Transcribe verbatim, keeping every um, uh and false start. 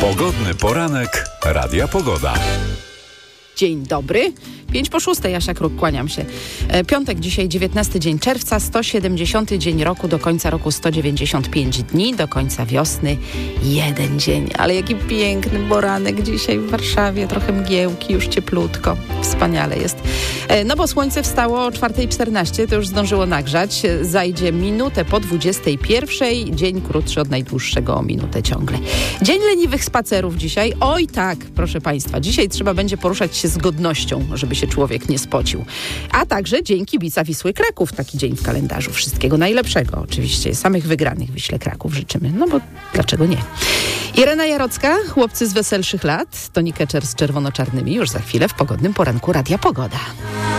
Pogodny poranek Radia Pogoda. Dzień dobry. Pięć po szóstej, Jasia Kruk, kłaniam się. E, piątek dzisiaj, dziewiętnasty dzień czerwca, sto siedemdziesiąty dzień roku, do końca roku sto dziewięćdziesiąt pięć dni, do końca wiosny jeden dzień. Ale jaki piękny poranek dzisiaj w Warszawie, trochę mgiełki, już cieplutko, wspaniale jest. E, no bo słońce wstało o czwarta czternaście, to już zdążyło nagrzać, zajdzie minutę po dwudziestej pierwszej, dzień krótszy od najdłuższego o minutę ciągle. Dzień leniwych spacerów dzisiaj, oj tak, proszę Państwa, dzisiaj trzeba będzie poruszać się z godnością, żeby się człowiek nie spocił. A także dzień kibica Wisły Kraków, taki dzień w kalendarzu. Wszystkiego najlepszego. Oczywiście samych wygranych Wiśle Kraków życzymy, no bo dlaczego nie? Irena Jarocka, chłopcy z weselszych lat, Toni Keczer z czerwono-czarnymi już za chwilę w pogodnym poranku Radia Pogoda.